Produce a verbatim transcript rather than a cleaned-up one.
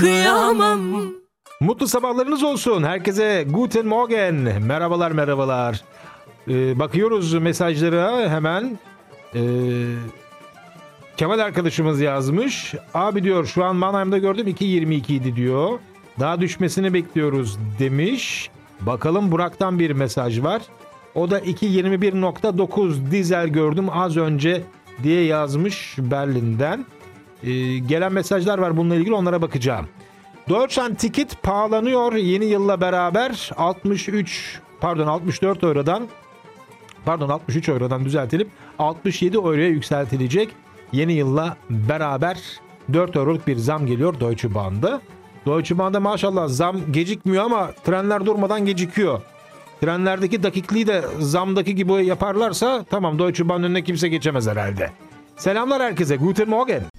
kıyamam. Mutlu sabahlarınız olsun. Herkese Guten Morgen. Merhabalar merhabalar. Ee, bakıyoruz mesajlara hemen. Ee, Kemal arkadaşımız yazmış. Abi diyor şu an Mannheim'da gördüm iki yirmi iki idi diyor. Daha düşmesini bekliyoruz demiş. Bakalım Burak'tan bir mesaj var. O da iki yirmi bir nokta dokuz dizel gördüm az önce diye yazmış Berlin'den. Ee, gelen mesajlar var bununla ilgili, onlara bakacağım. Deutschland Ticket pahalanıyor yeni yılla beraber. altmış üç pardon altmış dört eurodan pardon altmış üç eurodan düzeltilip altmış yedi euroya yükseltilecek. Yeni yılla beraber dört euroluk bir zam geliyor Deutsche Bahn'da. Deutsche Bahn'da maşallah zam gecikmiyor ama trenler durmadan gecikiyor. Trenlerdeki dakikliği de zamdaki gibi yaparlarsa tamam, Deutsche Bahn'ın önüne kimse geçemez herhalde. Selamlar herkese. Guten Morgen.